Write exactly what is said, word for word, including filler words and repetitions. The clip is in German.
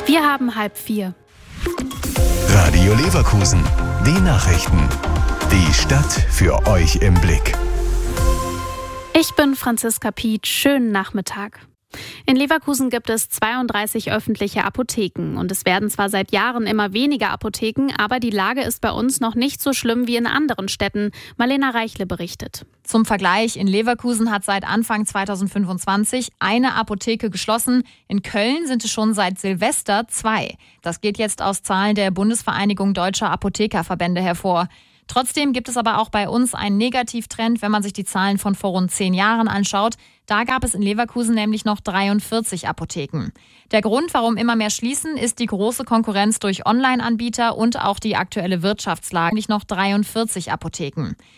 Wir haben halb vier. Radio Leverkusen. Die Nachrichten. Die Stadt für euch im Blick. Ich bin Franziska Pietsch. Schönen Nachmittag. In Leverkusen gibt es zweiunddreißig öffentliche Apotheken und es werden zwar seit Jahren immer weniger Apotheken, aber die Lage ist bei uns noch nicht so schlimm wie in anderen Städten. Marlena Reichle berichtet. Zum Vergleich, in Leverkusen hat seit Anfang zweitausendfünfundzwanzig eine Apotheke geschlossen. In Köln sind es schon seit Silvester zwei. Das geht jetzt aus Zahlen der Bundesvereinigung Deutscher Apothekerverbände hervor. Trotzdem gibt es aber auch bei uns einen Negativtrend, wenn man sich die Zahlen von vor rund zehn Jahren anschaut. Da gab es in Leverkusen nämlich noch dreiundvierzig Apotheken. Der Grund, warum immer mehr schließen, ist die große Konkurrenz durch Online-Anbieter und auch die aktuelle Wirtschaftslage. Nämlich noch dreiundvierzig Apotheken.